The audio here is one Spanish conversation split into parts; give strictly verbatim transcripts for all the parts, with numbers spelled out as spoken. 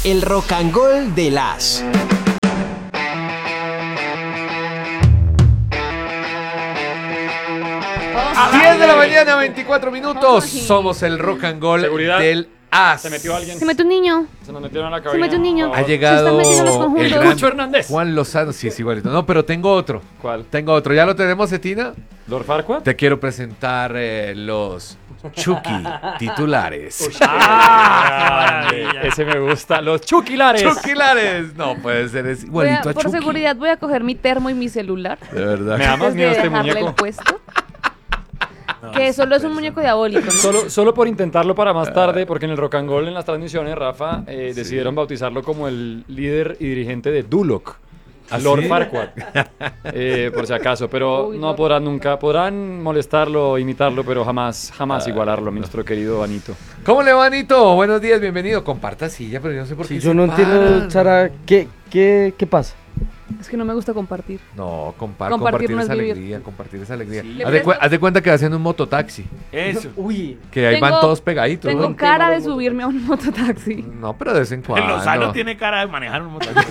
El Rock and Gold de las... diez de la mañana, veinticuatro minutos. Somos el Rock and Gold Seguridad. del A S. Se metió alguien. Se metió un niño. Se nos metieron a la cabina. Se metió un niño. Ha llegado Se están metiendo los el conjuntos. gran Lucho Hernández. Juan Lozano. Sí, es igualito. No, pero tengo otro. ¿Cuál? Tengo otro. ¿Ya lo tenemos, Cetina? ¿Lord Farquaad? Te quiero presentar eh, los Chucky titulares. Ah, ese me gusta. Los Chuquilares. Chuquilares. No puede ser, es Voy a- igualito a por Chucky. seguridad voy a coger mi termo y mi celular. De verdad. Me da más Antes miedo de este dejarle muñeco. el puesto. Que solo es un muñeco diabólico, ¿no? Solo, solo por intentarlo para más tarde, porque en el Rock and Roll, en las transmisiones, Rafa, eh, Sí. decidieron bautizarlo como el líder y dirigente de Duloc. ¿Ah, Lord sí? Farquaad, eh, por si acaso, pero Uy, no Lord. podrán nunca, podrán molestarlo, imitarlo, pero jamás, jamás igualarlo, nuestro querido Vanito. ¿Cómo le va, Anito? Buenos días, bienvenido. Comparta silla, pero yo no sé por qué Sí, se yo no entiendo, paran. Sara, ¿qué, qué, qué pasa? Es que no me gusta compartir. No, compar- Compartir compartir, no es esa vivir. alegría, compartir esa alegría. Sí. Haz, de cu- haz de cuenta que hacen un mototaxi, Eso. Uy, que ahí Tengo- van todos pegaditos. Tengo ¿no? cara de subirme a un mototaxi. No, pero de vez en El cuando. Lozano tiene cara de manejar un mototaxi.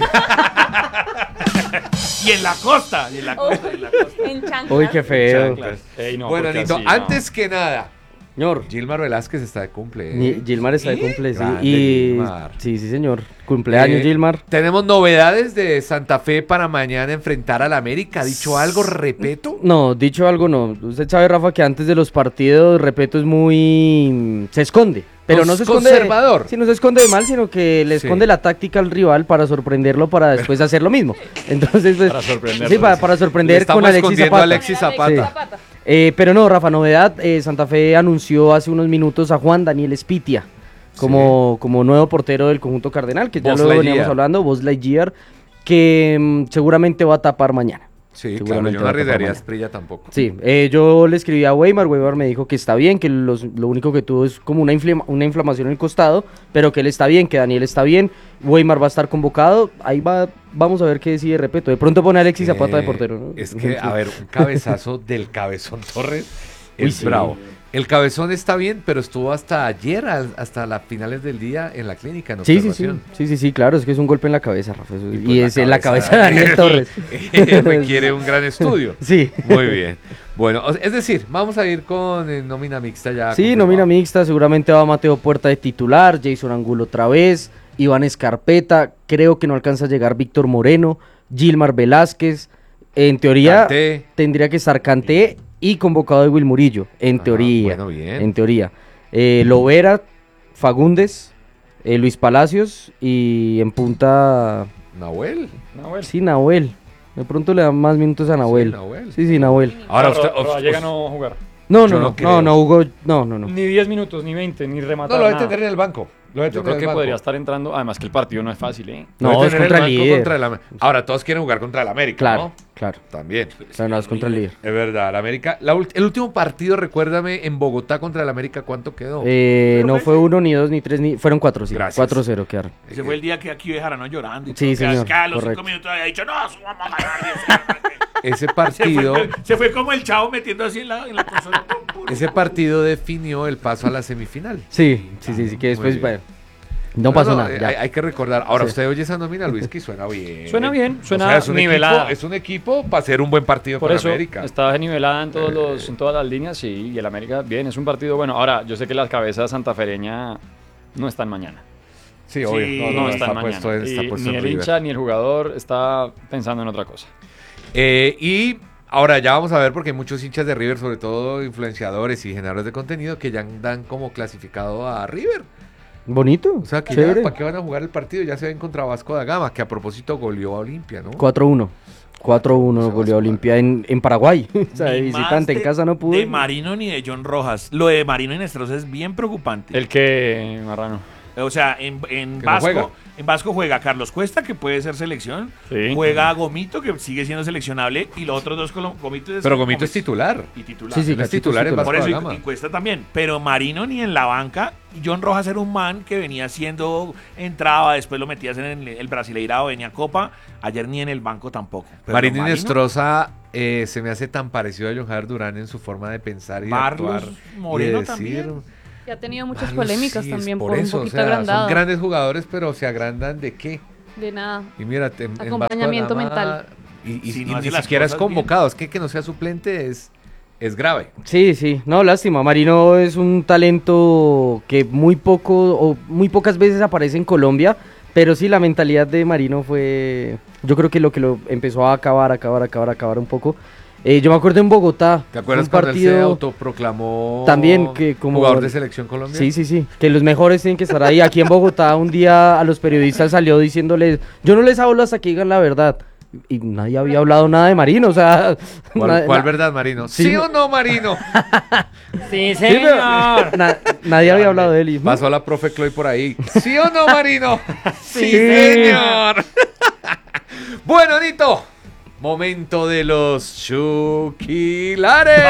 Y en la costa. Y en la costa. y en la costa. En chanclas. uy, qué feo. Chanclas. Ey, no, Bueno, porque Anito, así, no. antes que nada, Señor, Gilmar Velázquez está de cumple. ¿eh? Ni- Gilmar está de ¿Sí? cumple, sí. Grande Y Gilmar. sí, sí, señor. Cumpleaños, Eh, Gilmar. Tenemos novedades de Santa Fe para mañana enfrentar al América. ¿Ha dicho algo, repeto? No, dicho algo, no. Usted sabe, Rafa, que antes de los partidos, Repeto es muy... se esconde. Pero Cons- no se esconde... de- conservador. Sí, no se esconde de mal, sino que le Sí. esconde la táctica al rival para sorprenderlo, para después hacer lo mismo. Entonces, pues... Para sorprenderlo, Sí, para, dice. para Le sorprender estamos con Alexis escondiendo a Zapata. Alexis Zapata. Eh, pero no, Rafa, novedad, eh, Santa Fe anunció hace unos minutos a Juan Daniel Espitia como, como nuevo portero del conjunto cardenal, que ya Buzz lo Lightyear. veníamos hablando, Buzz Lightyear, que mm, seguramente va a tapar mañana. Sí, claro, Seguramente yo no va a tapar arriesgaría a mañana. Asprilla tampoco. Sí, eh, yo le escribí a Weimar, Weimar me dijo que está bien, que los- lo único que tuvo es como una, inflama- una inflamación en el costado, pero que él está bien, que Daniel está bien, Weimar va a estar convocado, ahí va, vamos a ver qué decide Repeto. De pronto pone a Alexis Zapata de Eh, portero, ¿no? Es que, a ver, un cabezazo del Cabezón Torres es Uy, sí. bravo. El Cabezón está bien, pero estuvo hasta ayer, al- hasta las finales del día en la clínica, en Sí, sí, sí, observación. sí, sí, sí, claro, es que es un golpe en la cabeza, Rafa, eso- Y, y, pues, es en la cabeza de Daniel Torres. Requiere un gran estudio. Sí. Muy bien. Bueno, o- es decir, vamos a ir con eh, nómina mixta ya. Sí, confirmado. nómina mixta, seguramente va Mateo Puerta de titular, Jason Angulo otra vez, Iván Escarpeta, creo que no alcanza a llegar Víctor Moreno, Gilmar Velázquez, en teoría Kanté. tendría que estar Kanté y convocado de Will Murillo, en Ah, teoría, bueno, bien. en teoría. Eh, Lovera, Fagundes, eh, Luis Palacios y en punta, Nahuel. No, bueno. sí, Nahuel, de pronto le dan más minutos a Nahuel. Sí, Nahuel. Sí, sí, Nahuel. Ahora Pero usted. Ro- us- Rodallega us- no va a jugar. No, Yo no, no no, creo. no, no, Hugo, no, no, no. Ni diez minutos, ni veinte, ni rematar No, lo debe nada. tener en el banco. Lo debe Yo tener creo en que el banco. podría estar entrando. Además que el partido no es fácil, ¿eh? Lo No, debe es tener en contra el banco líder. contra el Am- Ahora, todos quieren jugar contra el América, Claro, ¿no? claro. También. Claro, no, es contra el líder. Es verdad, el América. la ult- el último partido, recuérdame, en Bogotá contra el América, ¿cuánto quedó? Eh, no fue uno, ni dos, ni tres, ni... Fueron cuatro, sí. Gracias. cuatro cero quedaron. Ese fue el día que aquí dejaron ¿no? llorando. Y Sí, todo, que señor, acá a los correcto. cinco minutos había dicho, no, eso vamos a ganar. Dios, cálmate". Ese se, partido, fue, se fue como el chavo metiendo así en la, en la consola. Pum, pum. ese partido definió el paso a la semifinal. Sí, sí, sí, sí, que Muy después, bien. bueno, no pasó nada. eh, ya. Hay, hay que recordar. Ahora, Sí. usted oye esa nómina, Luis, que suena bien. Suena bien, O suena sea, es un nivelada. Equipo, es un equipo para hacer un buen partido Por con eso América. está nivelada en, todos los, en todas las líneas, sí, y el América, bien, es un partido bueno. Ahora, yo sé que la cabeza santafereña no están mañana. Sí, obvio. Sí, No, No, no, están está mañana. puesto, en- está Y puesto ni en el River. hincha ni el jugador está pensando en otra cosa. Eh, y ahora ya vamos a ver, porque hay muchos hinchas de River, sobre todo influenciadores y generadores de contenido, que ya dan como clasificado a River. Bonito, O sea, que ya, chévere. ¿para qué van a jugar el partido? Ya se ven contra Vasco da Gama, que a propósito goleó a Olimpia, ¿no? cuatro uno. cuatro uno Se va a goleó a sumar. Olimpia en, en Paraguay. O sea, de Ni más visitante en de- casa no pudo. De Marino ni de John Rojas. Lo de Marino y Nestroza es bien preocupante. El que, Marrano. O sea, en, en Que no Vasco, juega. en Vasco juega Carlos Cuesta, que puede ser selección. Sí. Juega Gomito, que sigue siendo seleccionable. Y los otros dos, colo- Gomito es Pero Gomito es Gómez. titular. Y titular. Sí, sí, Él es Cachito titular en titular. Vasco Por da eso, Gama. y, y Cuesta también. Pero Marino ni en la banca. John Rojas era un man que venía siendo, entraba, después lo metías en el, el Brasileirao, venía a Copa. Ayer ni en el banco tampoco. Pero Marino Inestrosa eh, se me hace tan parecido a John Javier Durán en su forma de pensar y de Marlos actuar. Moreno y de decir, también. Y ha tenido muchas Malos, polémicas sí, también es por, eso, un poquito o sea, agrandado. Son grandes jugadores, pero ¿se agrandan de qué? De nada. Y mira, en, en Acompañamiento Vasco da Gama, mental. Y, y- Si y no hace ni las siquiera es cosas convocado, es que que no sea suplente es, es grave. Sí, sí, no, lástima. Marino es un talento que muy poco o muy pocas veces aparece en Colombia, pero sí la mentalidad de Marino fue, yo creo que lo que lo empezó a acabar, acabar, acabar, acabar un poco. Eh, yo me acuerdo en Bogotá, ¿Te acuerdas un cuando él se partido autoproclamó también que como jugador de selección Colombia? Sí, sí, sí, que los mejores tienen que estar ahí. Aquí en Bogotá un día a los periodistas salió diciéndoles, yo no les hablo hasta que digan la verdad. Y nadie había hablado nada de Marino, o sea... ¿Cuál, na- cuál na- verdad, Marino? Sí, ¿Sí, no- o no, Marino? Sí, Sí, pero na- nadie había hablado de él. y- Pasó la profe Chloe por ahí. ¿Sí o no, Marino? Sí, Sí. señor. Bueno, Nito. Momento de los chuquilares.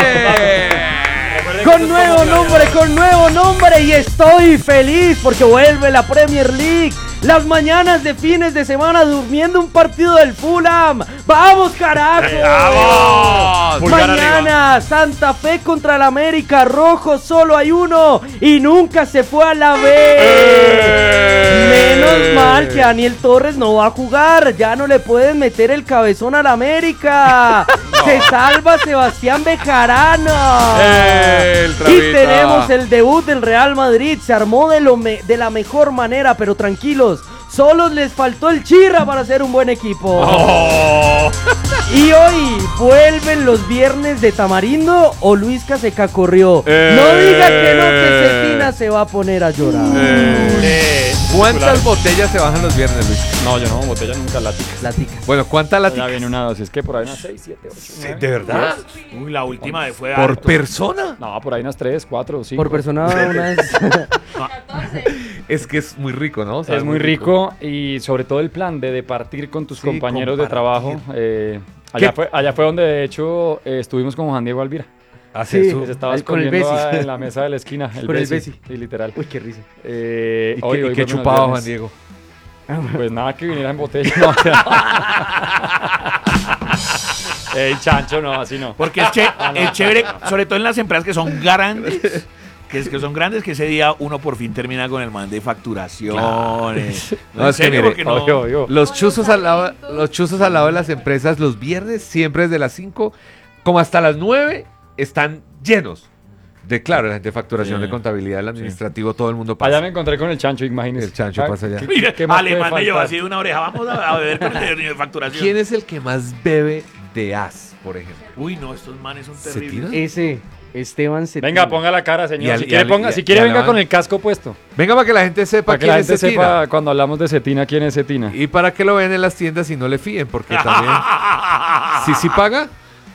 Con nuevo nombre, con nuevo nombre y estoy feliz porque vuelve la Premier League. Las mañanas de fines de semana durmiendo un partido del Fulham. ¡Vamos, carajo! ¡Vamos! Pulgar Mañana Santa Fe contra el América. Rojo solo hay uno y nunca se fue a la B. Menos mal que Daniel Torres no va a jugar. Ya no le pueden meter el cabezón al América. Se salva Sebastián Bejarano. El Y Travita. tenemos el debut del Real Madrid. Se armó de, lo me- de la mejor manera, pero tranquilos. Solo les faltó el Chirra para ser un buen equipo. Y hoy vuelven los viernes de Tamarindo o Luis Caseca corrió. Eh. No diga que no, que Cetina se va a poner a llorar. Eh, ¿Cuántas botellas se bajan los viernes, Luis? No, yo no, botella nunca, lática. Platica. Bueno, ¿cuántas Ya laticas? viene una dosis, que por ahí unas seis, siete, ocho, ¿De verdad? Uy, la última de fue ¿Por harto. persona? No, por ahí unas tres, cuatro, cinco. Por persona una vez. Es que es muy rico, ¿no? O sea, Es muy rico y sobre todo el plan de departir con tus Sí, compañeros de compartir. trabajo. eh, allá, ¿Qué? fue, allá fue donde de hecho eh, estuvimos con Juan Diego Alvira. Hace Sí. su- Que se estaba Ahí con el escondiendo Bessi. en la mesa de la esquina. El Con el Bessi, Bessi. sí, literal. Uy, qué risa. Eh, ¿Y hoy- qué, hoy y qué vuelven los chupaba Juan viernes. Diego? Pues nada, que viniera en botella. No. Ey, chancho, no, así no. Porque es, che- es chévere, sobre todo en las empresas que son grandes, que, es, que son grandes, que ese día uno por fin termina con el man de facturaciones. No, es que mire, porque no. Obvio, obvio. Los chuzos, al lado, los chuzos al lado de las empresas los viernes, siempre desde las cinco, como hasta las nueve, están llenos de, claro, la gente de facturación, Sí. de contabilidad, el administrativo, todo el mundo pasa. Allá me encontré con el chancho, imagínese. El chancho Ah, pasa allá. ¿qué- Mira, qué más puede alemán me llevó faltar? así de una oreja. Vamos a, a beber con el señor de facturación. ¿Quién es el que más bebe de as, por ejemplo? Uy, no, estos manes son ¿Se terribles. tira? Ese, Esteban Cetina. Venga, ponga la cara, Y señor. al- Si y quiere, al- ponga, y- si quiere y venga alaban- con el casco puesto. Venga para que la gente sepa Para que quién la es gente Cetina. sepa cuando hablamos de Cetina quién es Cetina. Y para que lo vean en las tiendas y no le fíen, porque también... ¿Sí, sí paga?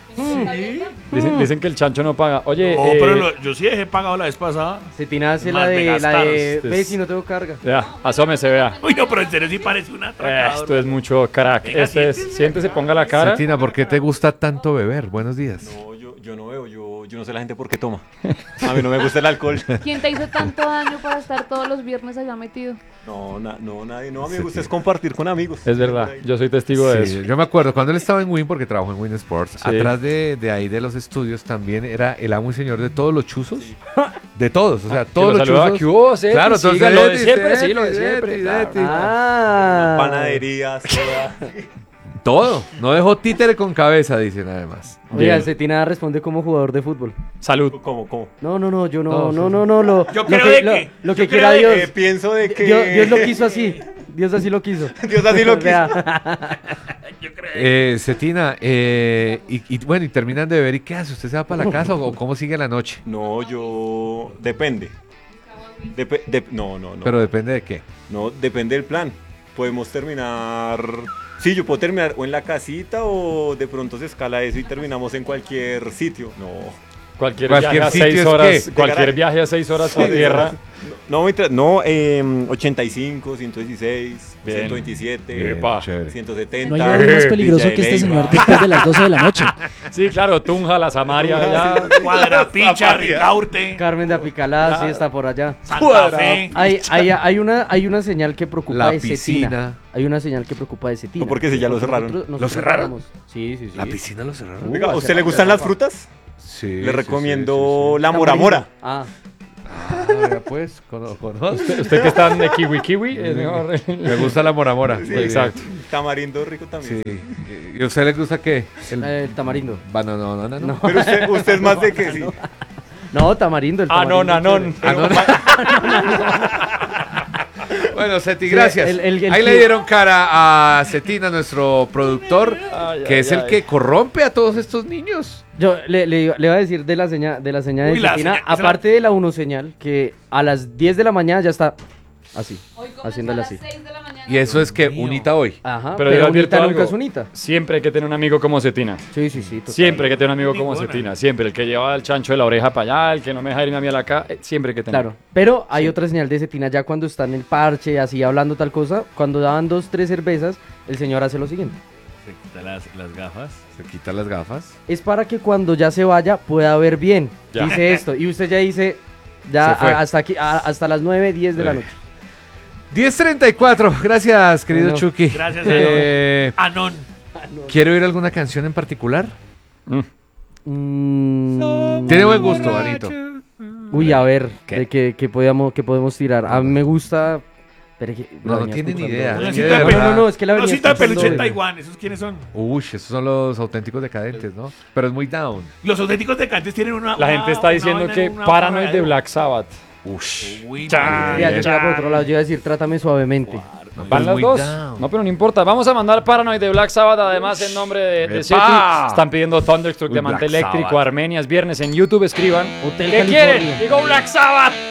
Dicen, dicen que el chancho no paga. Oye, No, eh, pero lo- yo sí dejé pagado la vez pasada. Cetina hace Más la me de, la gastaron. de Este es- ve si no tengo carga. vea, asómese, vea. Uy, no, pero en serio sí parece una atracador. Esto es mucho crack. Venga, Este es, siéntese. siéntese, ponga la cara. Cetina, ¿por qué te gusta tanto beber? Buenos días. No, yo, yo no veo, yo, yo no sé la gente por qué toma. A mí no me gusta el alcohol. ¿Quién te hizo tanto daño para estar todos los viernes allá metido? No, na- no, nadie, no, a mí Sí, me gusta tío. es compartir con amigos. Es verdad, yo soy testigo de Sí, eso. yo me acuerdo cuando él estaba en Win, porque trabajó en Win Sports, Sí. atrás de, de ahí de los estudios también era el amo y señor de todos los chuzos, de todos, o sea, Que todos lo los saludaba, chuzos. ¿qué hubo, Ceti? Claro, todos Siga, lo de Ceti, siempre, sí, Ceti, lo de siempre. Ceti, claro. Ceti. Ah. Panaderías, soda. Todo, no dejó títere con cabeza, dicen además. Oiga, Bien. Cetina responde como jugador de fútbol. Salud. ¿Cómo, cómo? No, no, no, yo no, No, no, sí, no, no, lo, Yo lo creo que, de lo, que- lo que yo quiera creo de Dios. Eh, pienso de que... Dios. Dios lo quiso así. Dios así lo quiso. Dios así lo O sea, Yo creo. Eh, Cetina, eh, y, y bueno, y terminan de beber, ¿y qué hace? ¿Usted se va para la casa o cómo sigue la noche? No, yo... Depende. Depe- de- No, no, no. Pero depende de qué. No, depende del plan. Podemos terminar... Sí, yo puedo terminar o en la casita o de pronto se escala eso y terminamos en cualquier sitio. No. Cualquier, Cualquier viaje a sitio seis es horas, qué? cualquier Llegar a- viaje a seis horas por Sí, tierra. No, mientras- no eh, ochenta y cinco, ciento dieciséis, Bien. ciento veintisiete, Epa. Chévere. ciento No setenta. hay nada más peligroso Villa que de este Leyva. señor después de las doce de la noche. Sí, claro, Tunja, la Samaria, ya. Cuadrapicha, Ricaurte, Carmen de Apicalá, sí está por allá. Santa Fe. Hay, hay, hay, una, hay una señal que preocupa La de Cetina. piscina. Hay una señal que preocupa de Cetina. No, porque si ya lo Porque cerraron. nosotros- ¿Lo nosotros cerraron? cerramos. Sí, sí, sí. ¿La piscina lo cerraron? Uh, Oiga, ¿a hace usted le rato, gustan hace las frutas? Sí. Le sí, recomiendo sí, sí, sí. la mora mora. Ah, Ah, vea, pues, cono- conozco. Usted, usted que está de kiwi kiwi, es mejor. Me gusta la mora mora. Sí, Exacto. Tamarindo rico también. Sí. ¿Y a usted le gusta qué? El, El tamarindo. Va, no, no, no, no, no. No. Pero usted, usted es más de que sí. No, tamarindo. El Anón, tamarindo anón. chévere. Bueno, Seti, Sí, gracias. el- el- el Ahí que- le dieron cara a Cetina, nuestro productor, Ay, que ay, es el ay. que corrompe a todos estos niños. Yo le, le, iba- le iba a decir de la señal de la señal de Uy, la Cetina, señal, esa- aparte de la uno señal, que a las diez de la mañana ya está así, haciéndole así. Y eso es que unita hoy. Ajá, Pero pero, yo advierto unita nunca algo. es unita. Siempre hay que tener un amigo como Cetina. Sí, sí, sí. total. Siempre hay que tener un amigo como Ninguna. Cetina. Siempre. El que lleva el chancho de la oreja para allá, el que no me deja irme a mí a la casa. Siempre hay que tener. Claro, pero hay otra señal de Cetina ya cuando está en el parche, así hablando tal cosa, cuando daban dos, tres cervezas, el señor hace lo siguiente. Se quita las, las gafas. Se quita las gafas. Es para que cuando ya se vaya pueda ver bien. Ya. Dice esto. Y usted ya dice, ya Se fue. a- hasta aquí, a- hasta las nueve, diez de la Sí. noche. diez treinta y cuatro. Gracias, querido Bueno, Chucky. gracias, Eh, Anón. ¿Quiere oír alguna canción en particular? Mm. Mm, Tiene buen gusto, Anito. Uy, a ver, ¿Qué? de qué, qué podíamos, qué podemos tirar. A mí me gusta... pero que- No, no venía tiene ni escuchando- idea. Una Es cita que de de verdad- No, no, no, es que la venía Rosita de escuchando peluche en hoy. Taiwán, ¿esos quiénes son? Uy, esos son los auténticos decadentes, ¿no? Pero es muy down. Los auténticos decantes tienen una. La una- gente está una diciendo vaina, que una Paranoid vaina de Black Sabbath. Ush. Uy, Chan. no. Ya, yo iba por otro lado, yo iba a decir, trátame suavemente. No, Van es las muy dos. down. No, pero no importa. Vamos a mandar Paranoid de Black Sabbath, además en nombre de, de ¡Epa! City. Están pidiendo Thunderstruck, Uy, Diamante Black Eléctrico, Sabbath. Armenias, viernes en YouTube. Escriban. Hotel ¿Qué California. quieren? Digo Black Sabbath.